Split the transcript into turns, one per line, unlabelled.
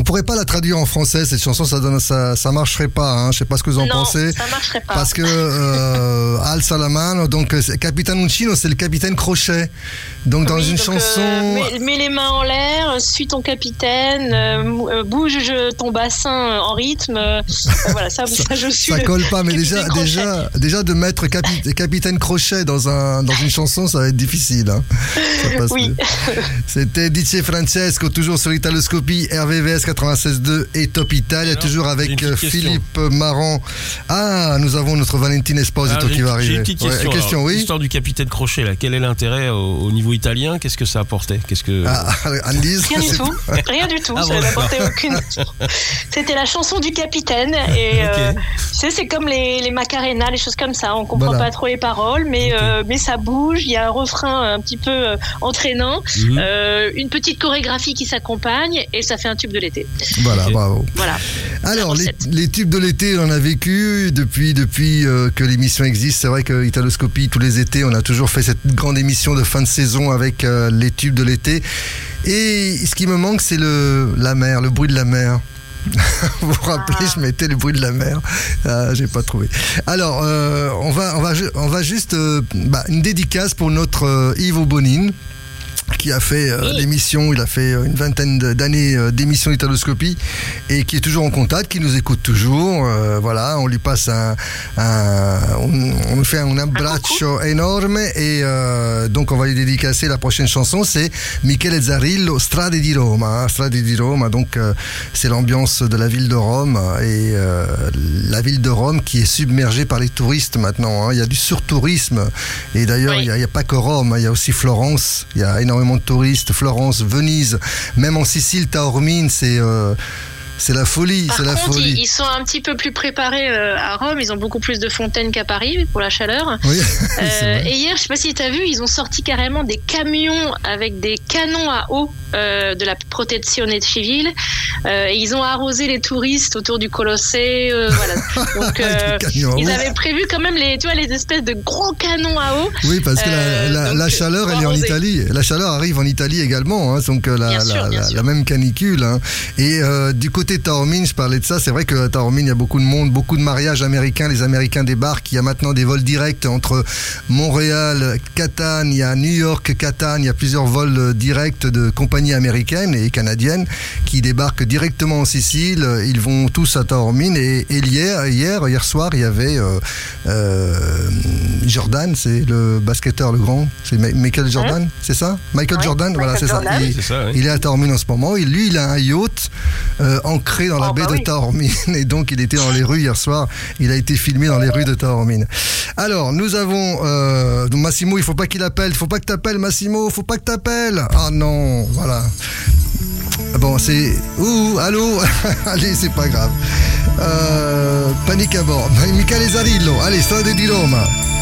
pourrait pas la traduire en français, cette chanson, ça marcherait pas, hein. Je sais pas ce que vous en pensez.
Non, ça marcherait pas.
Parce que Alza la mano, donc Capitaine Uncino, c'est le capitaine Crochet. Donc dans une chanson...
mets les mains en l'air, suis ton capitaine, bouge ton bassin en rythme. Voilà, ça je suis.
Ça colle pas, mais déjà de mettre Capitaine Crochet dans une chanson, ça va être difficile. Hein.
Oui.
C'était DJ Francesco, toujours sur Italoscopie, RVVS 96.2 et Top Italia, toujours avec Philippe Marant. Ah, nous avons notre Valentine Esposito qui va arriver.
J'ai une petite question.
Question, oui.
L'histoire du capitaine Crochet, là, quel est l'intérêt au niveau italien? Qu'est-ce que ça apportait?
Annelise,
Rien du tout. Ça n'apportait aucune. C'était la chanson du capitaine et c'est comme les Macarena, les choses comme ça. On comprend pas trop les paroles, mais ça bouge. Il y a un refrain un petit peu entraînant, une petite chorégraphie qui s'accompagne et ça fait un tube de l'été.
Voilà, bravo.
Voilà.
Alors les tubes de l'été, on a vécu depuis que l'émission existe. C'est vrai que Italoscopie, tous les étés, on a toujours fait cette grande émission de fin de saison avec les tubes de l'été. Et ce qui me manque, c'est la mer, le bruit de la mer. Vous vous rappelez, je mettais le bruit de la mer. J'ai pas trouvé. Alors, on va juste une dédicace pour notre Ivo Bonin, qui a fait l'émission, il a fait une vingtaine d'années d'émission Italoscopie et qui est toujours en contact, qui nous écoute toujours. Voilà, on lui passe on fait un abbraccio énorme et donc on va lui dédicacer la prochaine chanson, c'est Michele Zarillo, Strade di Roma. Hein, Strade di Roma, donc c'est l'ambiance de la ville de Rome et la ville de Rome qui est submergée par les touristes maintenant. Hein. Il y a du surtourisme et d'ailleurs il n'y a pas que Rome, hein, il y a aussi Florence, il y a énormément de touristes, Florence, Venise, même en Sicile, Taormine, c'est la folie.
Par contre, ils sont un petit peu plus préparés à Rome. Ils ont beaucoup plus de fontaines qu'à Paris pour la chaleur.
Oui,
et hier, je sais pas si tu as vu, ils ont sorti carrément des camions avec des canons à eau de la Protezione Civile. Et ils ont arrosé les touristes autour du Colossée. Voilà. Donc, ils avaient prévu quand même les espèces de gros canons à eau.
Oui, parce que la chaleur, elle est en Italie. La chaleur arrive en Italie également. Hein, donc la même canicule. Hein. Et du côté Taormine, je parlais de ça, c'est vrai que à Taormine, il y a beaucoup de monde, beaucoup de mariages américains. Les Américains débarquent. Il y a maintenant des vols directs entre Montréal, Catane, il y a New York, Catane. Il y a plusieurs vols directs de compagnies américaines et canadiennes qui débarquent directement en Sicile. Ils vont tous à Taormine. Et hier soir, il y avait Jordan, c'est le basketteur, le grand. C'est Michael Jordan, c'est ça? Michael Jordan, voilà, c'est ça. Il est à Taormine en ce moment. Et lui, il a un yacht ancré dans la baie de Taormine et donc il était dans les rues hier soir, il a été filmé dans les rues de Taormine. Alors nous avons Massimo, il faut pas qu'il appelle, il faut pas que t'appelles Massimo, faut pas que t'appelles. Ah non, voilà. Bon, c'est... allô. Allez, c'est pas grave. Panique à bord. Michele Zarillo, allez, Strade di Roma.